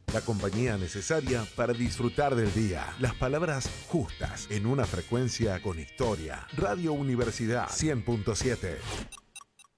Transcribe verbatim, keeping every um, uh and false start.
La compañía necesaria para disfrutar del día. Las palabras justas en una frecuencia con historia. Radio Universidad cien punto siete.